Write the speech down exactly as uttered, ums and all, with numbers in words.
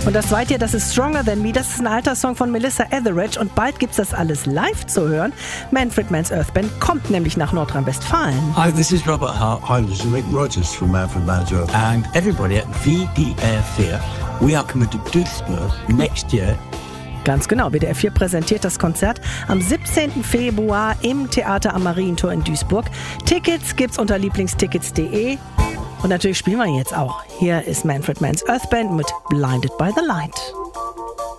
Und das zweite, das ist Stronger Than Me. Das ist ein alter Song von Melissa Etheridge und bald gibt's das alles live zu hören. Manfred Mann's Earth Band kommt nämlich nach Nordrhein-Westfalen. Hi, this is Robert Hart. Hi, this is Mick Rogers from Manfred Mann's Earth. And everybody at W D R vier. We are coming to Duisburg next year. Ganz genau, W D R vier präsentiert das Konzert am siebzehnten Februar im Theater am Marientor in Duisburg. Tickets gibt's unter lieblingstickets punkt de. Und natürlich spielen wir jetzt auch. Hier ist Manfred Mann's Earth Band mit Blinded by the Light.